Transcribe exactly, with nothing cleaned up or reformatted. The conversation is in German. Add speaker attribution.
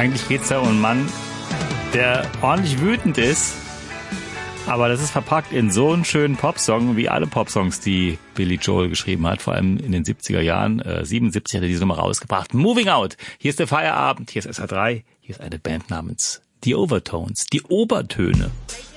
Speaker 1: Eigentlich geht's da um einen Mann, der ordentlich wütend ist, aber das ist verpackt in so einen schönen Popsong, wie alle Popsongs, die Billy Joel geschrieben hat, vor allem in den siebziger Jahren. Äh, siebenundsiebzig hat er diese Nummer rausgebracht. Moving Out. Hier ist der Feierabend, hier ist S R drei, hier ist eine Band namens The Overtones, die Obertöne.